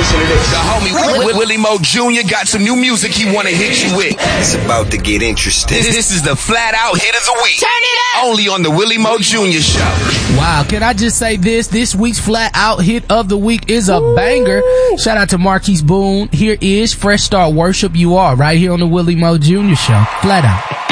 listen to this. The homie Willie Mo Jr. got some new music he wanna hit you with. It's about to get interesting. This is the Flat Out Hit of the Week. Turn it up! Only on the Willie Mo Jr. Show. Wow, can I just say this? This week's Flat Out Hit of the Week is a banger. Shout out to Marquise Boone. Here is Fresh Start Worship You Are right here on the Willie Mo Jr. Show. Flat Out.